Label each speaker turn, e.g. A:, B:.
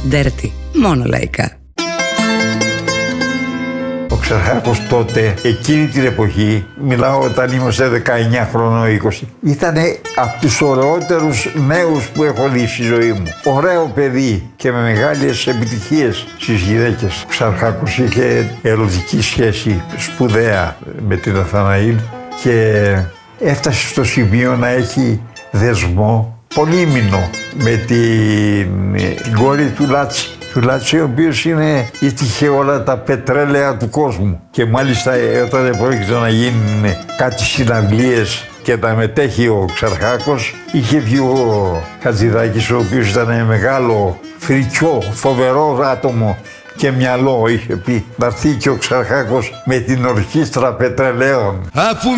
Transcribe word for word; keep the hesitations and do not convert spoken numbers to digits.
A: Dirty. Μόνο λαϊκά.
B: Ο Ξαρχάκος τότε, εκείνη την εποχή, μιλάω όταν είμαστε δεκαεννιά χρονών, είκοσι, ήταν από τους ωραιότερους νέους που έχω δει στη ζωή μου. Ωραίο παιδί και με μεγάλες επιτυχίες στις γυναίκες. Ο Ξαρχάκος είχε ερωτική σχέση σπουδαία με την Αθαναήλ και έφτασε στο σημείο να έχει δεσμό πολύμηνο με την, την κόρη του Λάτση. Του Λάτση, ο οποίος είναι, είχε όλα τα πετρέλαια του κόσμου. Και μάλιστα όταν πρόκειται να γίνουν κάτι συναυλίες και τα μετέχει ο Ξαρχάκος, είχε βγει ο Χατζηδάκης, ο οποίος ήταν μεγάλο φρικιό, φοβερό άτομο και μυαλό, είχε πει να έρθει και ο Ξαρχάκος με την ορχήστρα πετρελαίων.